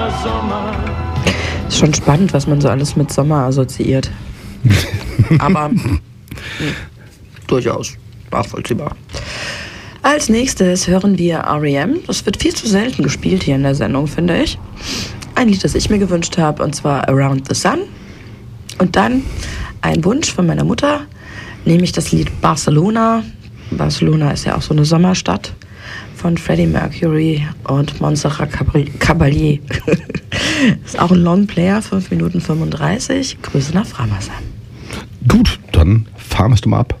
Ist schon spannend, was man so alles mit Sommer assoziiert. Aber durchaus nachvollziehbar. Als nächstes hören wir R.E.M. Das wird viel zu selten gespielt hier in der Sendung, finde ich. Ein Lied, das ich mir gewünscht habe, und zwar Around the Sun. Und dann ein Wunsch von meiner Mutter, nämlich das Lied Barcelona. Barcelona ist ja auch so eine Sommerstadt von Freddie Mercury und Montserrat Caballé. Ist auch ein Longplayer, 5 Minuten 35. Grüße nach Framersheim. Gut, dann fahren wir es doch mal ab.